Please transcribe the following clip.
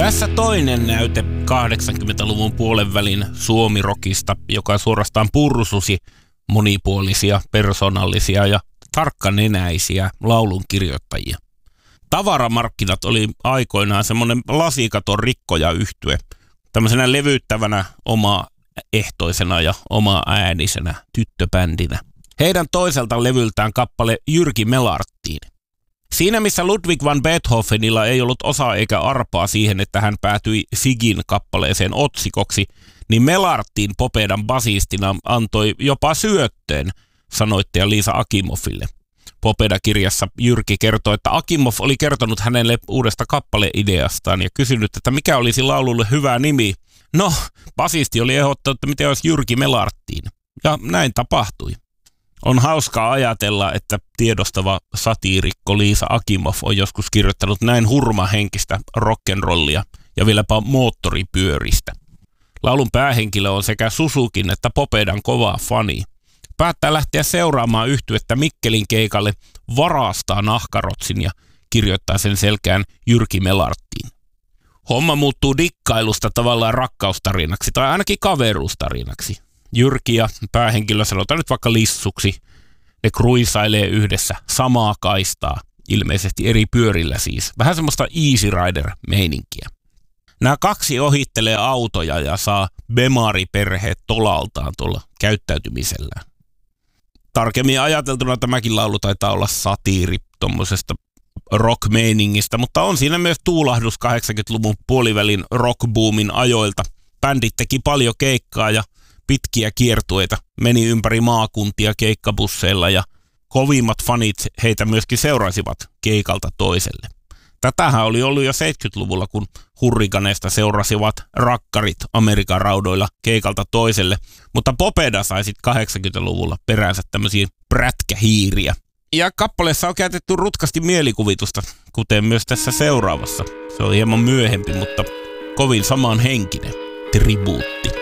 Tässä toinen näyte 80-luvun puolenvälin suomirokista, joka suorastaan pursusi monipuolisia, persoonallisia ja tarkkanenäisiä laulunkirjoittajia. Tavaramarkkinat oli aikoinaan semmoinen lasikaton rikkoja-yhtye, tämmöisenä levyttävänä omaehtoisena ja oma-äänisenä tyttöbändinä. Heidän toiselta levyltään kappale Jyrki Melartin. Siinä missä Ludwig van Beethovenilla ei ollut osaa eikä arpaa siihen, että hän päätyi Sigin kappaleeseen otsikoksi, niin Melartin Popedan basistina antoi jopa syötteen sanoittaja Liisa Akimoville. Popeda-kirjassa Jyrki kertoi, että Akimov oli kertonut hänelle uudesta kappaleideastaan ja kysynyt, että mikä olisi laululle hyvä nimi. No, basisti oli ehdottanut, että miten olisi Jyrki Melartin. Ja näin tapahtui. On hauskaa ajatella, että tiedostava satiirikko Liisa Akimov on joskus kirjoittanut näin hurmahenkistä rock'n'rollia ja vieläpä moottoripyöristä. Laulun päähenkilö on sekä Suzukin että Popedan kova fani. Päättää lähteä seuraamaan yhtyettä Mikkelin keikalle, varastaa nahkarotsin ja kirjoittaa sen selkään Jyrki Melartin. Homma muuttuu dikkailusta tavallaan rakkaustarinaksi tai ainakin kaveruustarinaksi. Jyrki ja päähenkilö, sanotaan nyt vaikka Lissuksi, ne kruisailee yhdessä samaa kaistaa, ilmeisesti eri pyörillä siis. Vähän semmoista Easy Rider-meininkiä. Nämä kaksi ohittelee autoja ja saa Bemari-perheet tolaltaan tuolla käyttäytymisellään. Tarkemmin ajateltuna tämäkin laulu taitaa olla satiiri tuommoisesta rock-meiningistä, mutta on siinä myös tuulahdus 80-luvun puolivälin rockboomin ajoilta. Bändit teki paljon keikkaa ja pitkiä kiertueita, meni ympäri maakuntia keikkabusseilla ja kovimmat fanit heitä myöskin seurasivat keikalta toiselle. Tätähän oli ollut jo 70-luvulla, kun hurrikaneista seurasivat rakkarit Amerikan raudoilla keikalta toiselle, mutta Popeda sai sitten 80-luvulla peräänsä tämmöisiä prätkähiiriä. Ja kappaleessa on käytetty rutkasti mielikuvitusta, kuten myös tässä seuraavassa. Se on hieman myöhempi, mutta kovin samanhenkinen tribuutti.